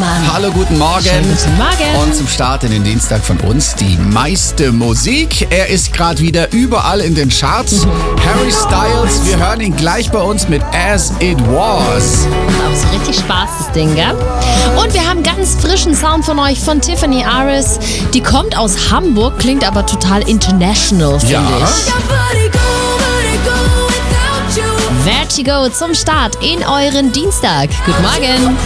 Hofmann. Hallo, guten Morgen. Schönen guten Morgen. Und zum Start in den Dienstag von uns die meiste Musik. Er ist gerade wieder überall in den Charts. Harry Styles, wir hören ihn gleich bei uns mit As It Was. Auch so richtig Spaß, das Ding, gell? Und wir haben ganz frischen Sound von euch von Tiffany Aris. Die kommt aus Hamburg, klingt aber total international, finde ich. Vertigo zum Start in euren Dienstag. Guten Morgen.